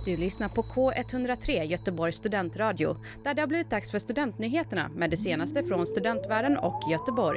Du lyssnar på K103 Göteborgs studentradio, där det har blivit dags för studentnyheterna med det senaste från studentvärlden och Göteborg.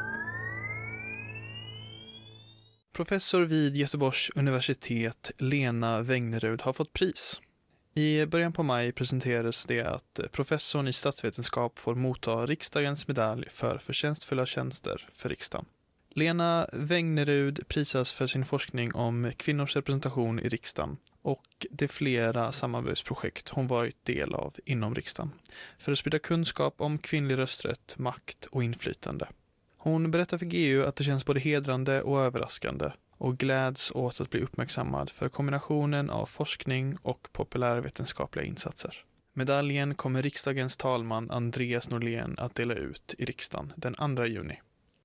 Professor vid Göteborgs universitet Lena Wägnerud har fått pris. I början på maj presenterades det att professorn i statsvetenskap får motta riksdagens medalj för förtjänstfulla tjänster för riksdagen. Lena Wägnerud prisas för sin forskning om kvinnors representation i riksdagen och de flera samarbetsprojekt hon varit del av inom riksdagen för att sprida kunskap om kvinnlig rösträtt, makt och inflytande. Hon berättar för GU att det känns både hedrande och överraskande och gläds åt att bli uppmärksammad för kombinationen av forskning och populärvetenskapliga insatser. Medaljen kommer riksdagens talman Andreas Norlén att dela ut i riksdagen den 2 juni.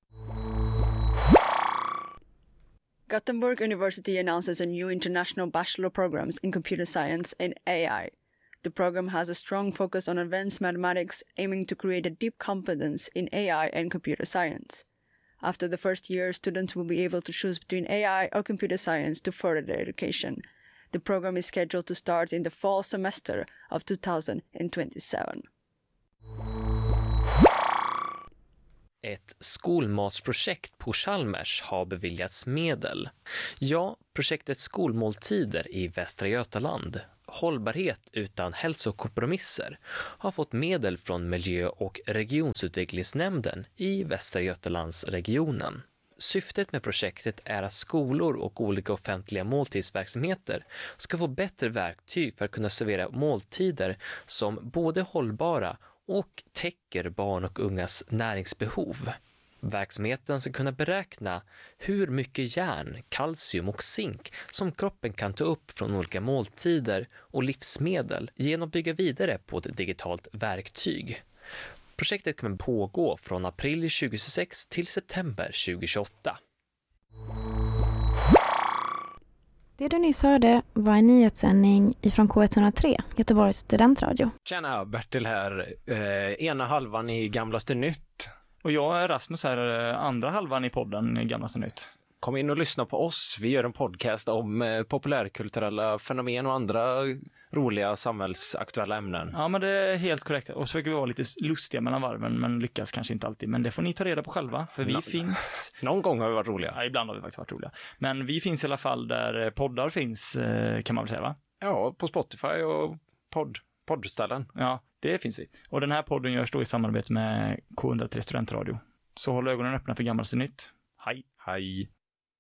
Gothenburg University announces a new international bachelor programs in computer science and AI. The program has a strong focus on advanced mathematics, aiming to create a deep competence in AI and computer science. After the first year, students will be able to choose between AI or computer science to further their education. The program is scheduled to start in the fall semester of 2027. Ett skolmatsprojekt på Chalmers har beviljats medel. Ja, projektet Skolmåltider i Västra Götaland, hållbarhet utan hälsokompromisser, har fått medel från miljö- och regionsutvecklingsnämnden i Västra Götalandsregionen. Syftet med projektet är att skolor och olika offentliga måltidsverksamheter ska få bättre verktyg för att kunna servera måltider som både hållbara och täcker barn och ungas näringsbehov. Verksamheten ska kunna beräkna hur mycket järn, kalcium och zink som kroppen kan ta upp från olika måltider och livsmedel genom att bygga vidare på ett digitalt verktyg. Projektet kommer pågå från april 2026 till september 2028. Det du nyss hörde var en nyhetssändning ifrån K103, Göteborgs studentradio. Tjena, Bertil här. Ena halvan i Gamlaste Nytt. Och jag är Rasmus här, andra halvan i podden Gamlaste Nytt. Kom in och lyssna på oss. Vi gör en podcast om populärkulturella fenomen och andra roliga samhällsaktuella ämnen. Ja, men det är helt korrekt. Och så försöker vi vara lite lustiga mellan varven, men lyckas kanske inte alltid. Men det får ni ta reda på själva, för vi finns... Någon gång har vi varit roliga. Ja, ibland har vi faktiskt varit roliga. Men vi finns i alla fall där poddar finns, kan man väl säga, va? Ja, på Spotify och poddställen. Ja, det finns vi. Och den här podden görs då i samarbete med K103 Studentradio. Så håll ögonen öppna för Gamlaste Nytt. Hej! Hej!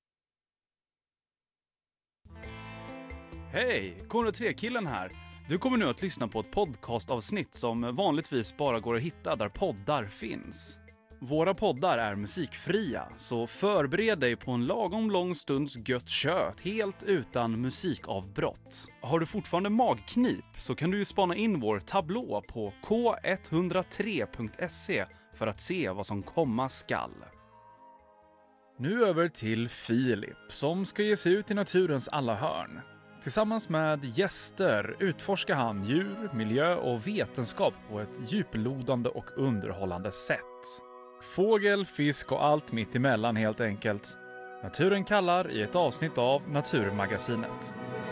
Hej, K103-killen här. Du kommer nu att lyssna på ett podcastavsnitt som vanligtvis bara går att hitta där poddar finns. Våra poddar är musikfria, så förbered dig på en lagom lång stunds gött kött helt utan musikavbrott. Har du fortfarande magknip så kan du ju spana in vår tablå på k103.se för att se vad som komma skall. Nu över till Filip som ska ge sig ut i naturens alla hörn. Tillsammans med gäster utforskar han djur, miljö och vetenskap på ett djuplodande och underhållande sätt. Fågel, fisk och allt mitt emellan helt enkelt. Naturen kallar i ett avsnitt av Naturmagasinet.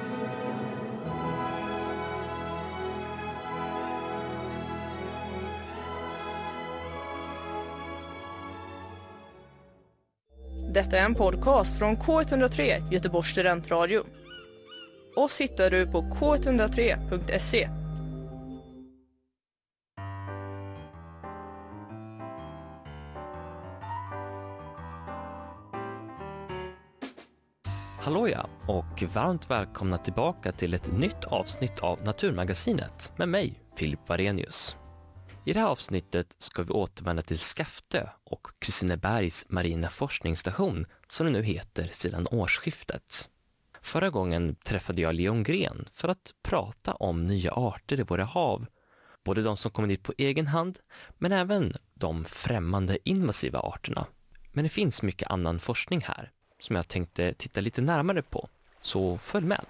Detta är en podcast från K103 Göteborgs studentradio. Oss hittar du på k103.se. Halloja och varmt välkomna tillbaka till ett nytt avsnitt av Naturmagasinet med mig, Filip Varenius. I det här avsnittet ska vi återvända till Skaftö och Kristinebergs marina forskningsstation som det nu heter sedan årsskiftet. Förra gången träffade jag Leon Gren för att prata om nya arter i våra hav. Både de som kommer dit på egen hand, men även de främmande invasiva arterna. Men det finns mycket annan forskning här som jag tänkte titta lite närmare på. Så följ med!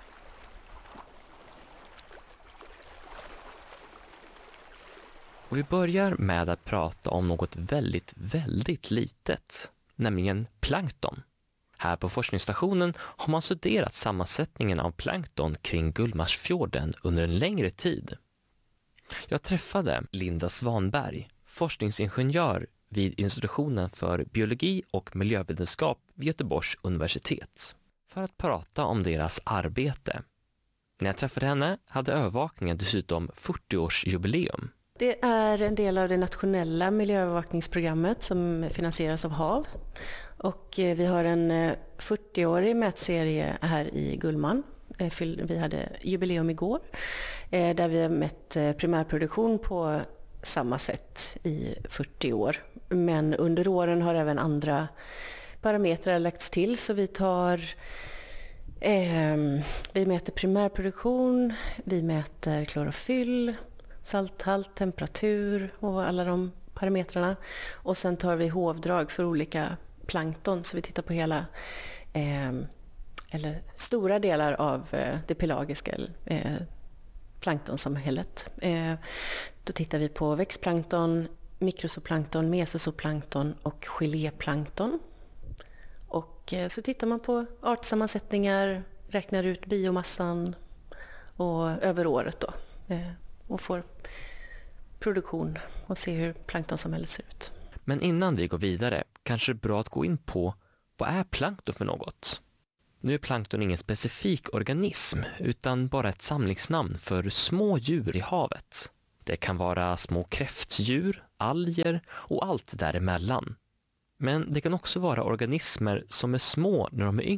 Och vi börjar med att prata om något väldigt litet, nämligen plankton. Här på forskningsstationen har man studerat sammansättningen av plankton kring Gullmarsfjorden under en längre tid. Jag träffade Linda Svanberg, forskningsingenjör vid institutionen för biologi och miljövetenskap vid Göteborgs universitet, för att prata om deras arbete. När jag träffade henne hade övervakningen dessutom 40-årsjubileum. Det är en del av det nationella miljöövervakningsprogrammet som finansieras av HaV. Och vi har en 40-årig mätserie här i Gullman. Vi hade jubileum igår där vi har mätt primärproduktion på samma sätt i 40 år. Men under åren har även andra parametrar lagts till, så vi mäter primärproduktion, vi mäter klorofyll, salthalt, temperatur och alla de parametrarna. Och sen tar vi hovdrag för olika plankton, så vi tittar på hela eller stora delar av det pelagiska planktonsamhället. Då tittar vi på växtplankton, mikrozooplankton, mesozooplankton och geléplankton. Och så tittar man på artsammansättningar, räknar ut biomassan och över året då, och får produktion och ser hur planktonsamhället ser ut. Men innan vi går vidare kanske det är bra att gå in på vad är plankton för något? Nu är plankton ingen specifik organism utan bara ett samlingsnamn för små djur i havet. Det kan vara små kräftdjur, alger och allt däremellan. Men det kan också vara organismer som är små när de är yngre.